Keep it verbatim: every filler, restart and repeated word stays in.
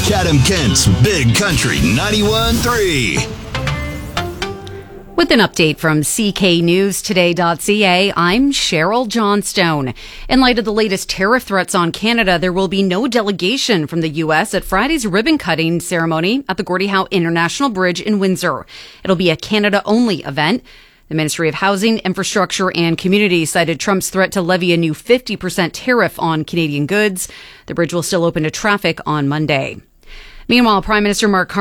Chatham-Kent's Big Country ninety-one point three. With an update from C K News Today dot C A, I'm Cheryl Johnstone. In light of the latest tariff threats on Canada, there will be no delegation from the U S at Friday's ribbon-cutting ceremony at the Gordie Howe International Bridge in Windsor. It'll be a Canada-only event. The Ministry of Housing, Infrastructure and Community cited Trump's threat to levy a new fifty percent tariff on Canadian goods. The bridge will still open to traffic on Monday. Meanwhile, Prime Minister Mark Carney